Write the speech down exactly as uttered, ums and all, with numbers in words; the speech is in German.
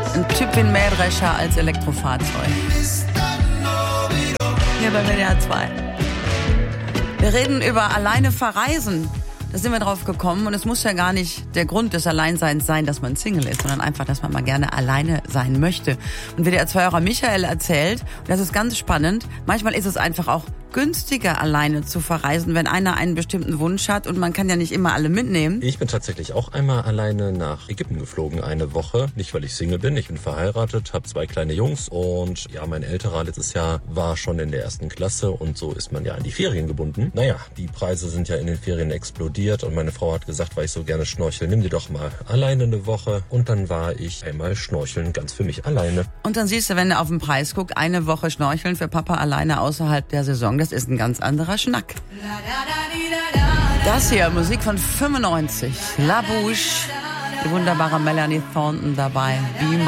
Ein Typ wie ein Mähdrescher als Elektrofahrzeug. Hier bei W D R zwei. Wir reden über alleine verreisen. Da sind wir drauf gekommen und es muss ja gar nicht der Grund des Alleinseins sein, dass man Single ist, sondern einfach, dass man mal gerne alleine sein möchte. Und W D R zwei-Hörer Michael erzählt, und das ist ganz spannend, manchmal ist es einfach auch günstiger, alleine zu verreisen, wenn einer einen bestimmten Wunsch hat und man kann ja nicht immer alle mitnehmen. Ich bin tatsächlich auch einmal alleine nach Ägypten geflogen, eine Woche. Nicht, weil ich Single bin, ich bin verheiratet, habe zwei kleine Jungs und ja, mein älterer letztes Jahr war schon in der ersten Klasse und so ist man ja an die Ferien gebunden. Naja, die Preise sind ja in den Ferien explodiert und meine Frau hat gesagt, weil ich so gerne schnorchel, nimm dir doch mal alleine eine Woche und dann war ich einmal schnorcheln, ganz für mich alleine. Und dann siehst du, wenn du auf den Preis guckst, eine Woche schnorcheln für Papa alleine außerhalb der Saison. Das ist ein ganz anderer Schnack. Das hier, Musik von fünfundneunzig. La Bouche. Die wunderbare Melanie Thornton dabei. Be